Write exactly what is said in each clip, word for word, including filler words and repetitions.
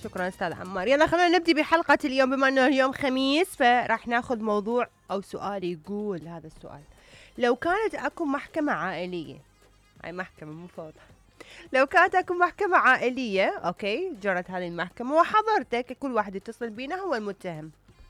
شكرا أستاذ عمار. يلا خلونا نبدي بحلقة اليوم، بما أنه اليوم خميس فراح ناخذ موضوع أو سؤال. يقول هذا السؤال: لو كانت أكو محكمة عائلية، هاي محكمة مو فوضى، لو كانت أكو محكمة عائلية أوكي جرت هذه المحكمة وحضرتك كل واحد يتصل بينا هو المتهم،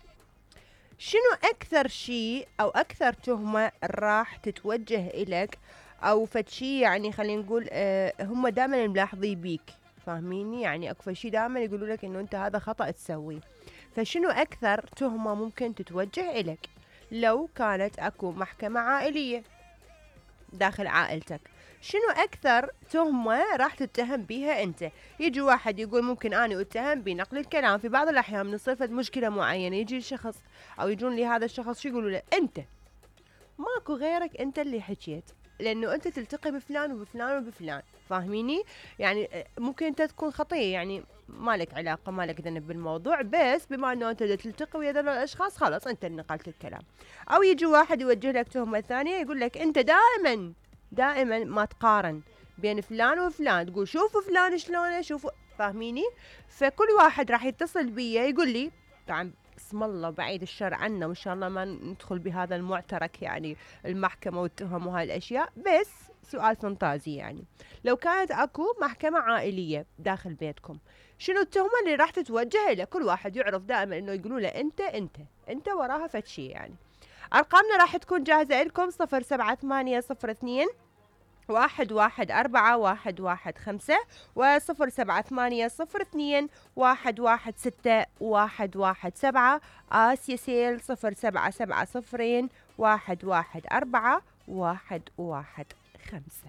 شنو أكثر شيء أو أكثر تهمة راح تتوجه إلك، أو فد شيء يعني خلينا نقول آه هم دائما ملاحظين بيك، فاهميني؟ يعني أكثر شيء دائما يقولوا لك إنه أنت هذا خطأ تسويه، فشنو أكثر تهمة ممكن تتوجه إلك لو كانت أكو محكمة عائلية داخل عائلتك؟ شنو أكثر تهمة راح تتهم بيها أنت؟ يجي واحد يقول ممكن أنا أتهم بنقل الكلام، في بعض الأحيان من صفة مشكلة معينة يجي الشخص أو يجون لهذا الشخص شو يقولوا له؟ أنت ماكو غيرك، أنت اللي حكيت، لأنه أنت تلتقي بفلان وبفلان وبفلان، فاهميني؟ يعني ممكن أنت تكون خطية، يعني ما لك علاقة ما لك ذنب بالموضوع، بس بما أنه أنت تلتقي ويا ذول الأشخاص خلاص أنت اللي نقلت الكلام. أو يجي واحد يوجه لك تهمة ثانية يقول لك أنت دائما دائما ما تقارن بين فلان وفلان، تقول شوفوا فلان شلونه شوفوا، فاهميني؟ فكل واحد راح يتصل بي يقول لي، طبعا بسم الله بعيد الشر عنا وان شاء الله ما ندخل بهذا المعترك يعني المحكمة والتهم وهاي الاشياء، بس سؤال فانتازي يعني لو كانت اكو محكمة عائلية داخل بيتكم شنو التهمة اللي راح تتوجه له؟ كل واحد يعرف دائما انه يقولوا له انت انت انت وراها فد شي يعني. ارقامنا راح تكون جاهزة لكم: صفر سبعة ثمانية صفر اثنين واحد واحد أربعة واحد واحد خمسة وصفر سبعة ثمانية صفر اثنين واحد واحد ستة واحد واحد سبعة. آسيا سيل صفر سبعة سبعة صفرين واحد واحد أربعة واحد واحد خمسة.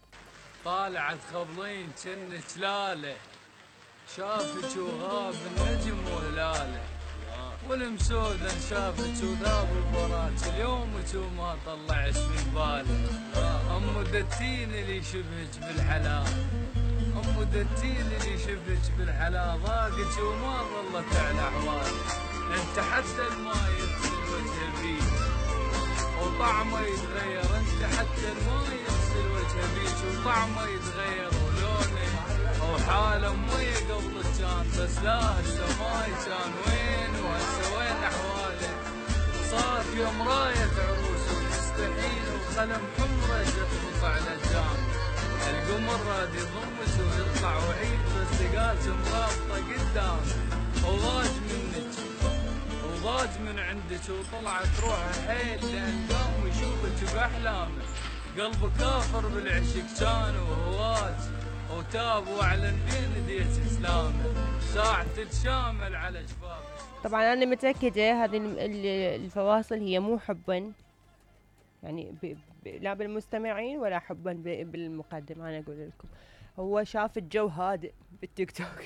طالعت خبلين كن جلاله، شافك وغاب النجم وهلاله، والمسودة شافك وذاب الفراش، اليومك وما طلعش من باله. أم دتين اللي شبهك بالحلال، أم دتين اللي شبهك بالحلال، ضاقك وما ظلت على أحوالك، انت حتى الماي يغسل وجه بيك وطعمه يتغير، انت حتى الماي يغسل وجه بيك وطعمه يتغير ولونه وحاله مية قبل كان، بس لا هسه ماي كان وين وهسه وين احواله. صار يوم راية عروس وتستحيل وخلم حمره تخبط على الجان، القمر راد يضمك ويطلع وعيد، بس لقاك مرابطه قدام وضاج منك وضاج من عندك، وطلعت روحه حيل لان قام يشوفك باحلامه، قلبه كافر بالعشق كان وهواج وتاب واعلن بين يديك اسلامه، ساعة الشامل على شفافه. طبعا انا متاكده هذه الفواصل هي مو حبا يعني ب... ب... لا بالمستمعين ولا حبا ب... بالمقدم، انا اقول لكم هو شاف الجو هادئ بالتيك توك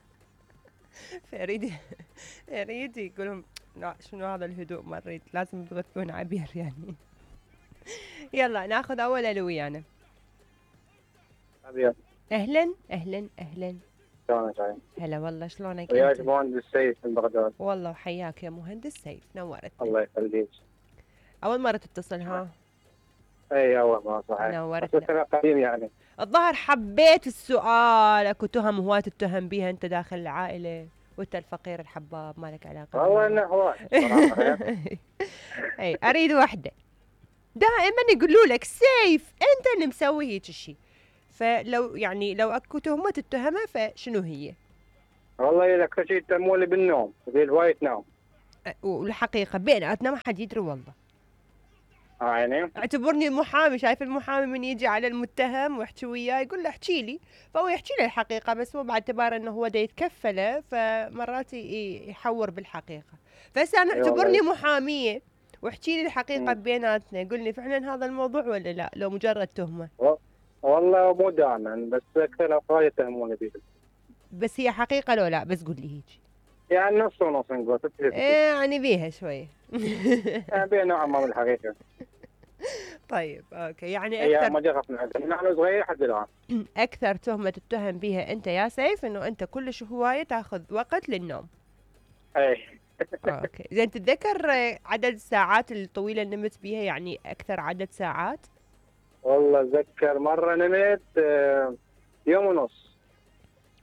فيريد يريد يقولهم لا شنو هذا الهدوء، ما اريد لازم تغثون عبير يعني. يلا ناخذ اول الو ويانا. أبيض. اهلا اهلا اهلا. شلونك عايش؟ هلا والله شلونك؟ وياك مهندس سيف من بغداد. والله وحياك يا مهندس سيف، نورتني. الله يخليك. اول مره تتصل ها؟ اي اول مره صحيح. نورتنا. بس انا قديم يعني. الظاهر حبيت السؤال، اكو تهم هواة تتهم بيها انت داخل العائله وانت الفقير الحباب ما لك علاقه. والله انه هواة صراحه. اي اريد وحده دائما يقولوا لك سيف انت اللي مسوي هيك الشيء، فلو يعني لو اكو تهمه تتهمها فشنو هي؟ والله اذا كل شيء تمولي بالنوم زي الهوايه تنام. والحقيقه بيناتنا ما حد يدري والله. اه يعني اعتبرني محامي، شايف المحامي من يجي على المتهم ويحكي وياه يقول له احكي لي، فهو يحكي له الحقيقه، بس هو باعتبار انه هو دا يتكفله فمرات يحور بالحقيقه. فهسه انا اعتبرني محاميه واحكي لي الحقيقه بيناتنا، قل لي فعلا هذا الموضوع ولا لا، لو مجرد تهمه. والله مو دائما بس اكثر اوقات يتهموني بيه. بس هي حقيقه لو لا؟ بس قل لي هيك يعني نص ونص نقول. يعني بيها شويه. يعني بيها نوع ما من الحقيقه. طيب اوكي، يعني اكثر هي ما جربت من عندنا من انا صغير لحد الان. اكثر تهمه تتهم بيها انت يا سيف انه انت كلش هوايه تاخذ وقت للنوم. اي. اوكي زين، تتذكر عدد الساعات الطويله اللي نمت بيها، يعني اكثر عدد ساعات؟ والله اتذكر مره نمت يوم ونص.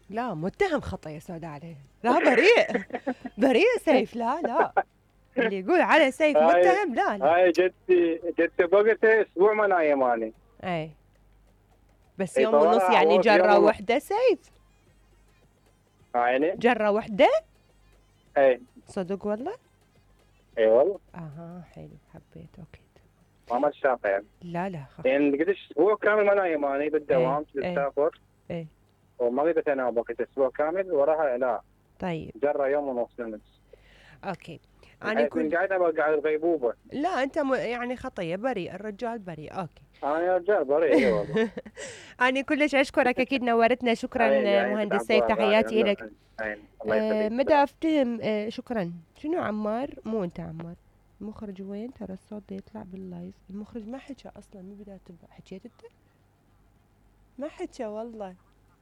لا متهم خطأ يا سوداء عليه. لا بريء بريء سيف. لا لا اللي يقول على سيف هاي- متهم لا لا. هاي جدتي جدتي بقت اسبوع ما نايم اني. اي بس إي يوم طبعاً ونص يعني عوض جرة يوم ونص. وحدة سيف. عيني. جرة وحدة اي صدق والله. اي والله اها حلو حبيت اوكي. ما ما تشافى يعني. لا لا خلاص. يعني قديش اسبوع كامل ما نايم اني بالدوام إيه. تسافر. إيه. وما قدرت انام بقيت اسبوع كامل وراها لا طيب جرة يوم ونص نمت. اوكي. انا يعني كل كنت قاعد ابغى قاعد الغيبوبه. لا انت م... يعني خطيه بريء الرجال بريء. اوكي. انا يا رجال بريء اي والله. انا كلش اشكرك اكيد نورتنا. شكرا عيني- عيني مهندس عبد سيف الله، تحياتي عيني- لك. عيني. الله آه يخليك. مدى افتهم. آه شكرا. شنو عمار؟ مو انت عمار. المخرج وين؟ ترى الصوت ده يطلع باللايف. المخرج ما حكى اصلا من بدايه تبع. حكيت انت؟ ما حكى والله.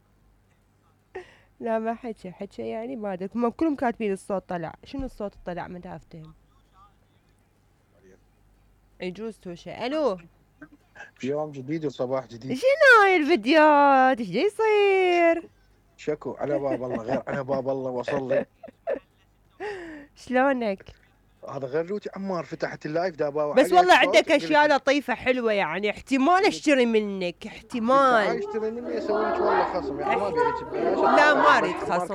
لا ما حكى. حكى يعني ما ادري. هم كلهم كاتبين الصوت طلع. شنو الصوت طلع؟ مدى افتهم. يجوز توشه. الو في يوم جديد وصباح جديد. شنو هاي الفيديوهات؟ ايش جاي يصير؟ شكو على باب الله غير على باب الله وصل لي. شلونك؟ هذا غير روتي عمار فتحت اللايف دابا. بس والله عندك اشياء لطيفه حلوه يعني احتمال اشتري منك احتمال. اشتري مني اسوي لك والله خصم يعني ما ابيعك ببلاش. لا ما اريد خصم.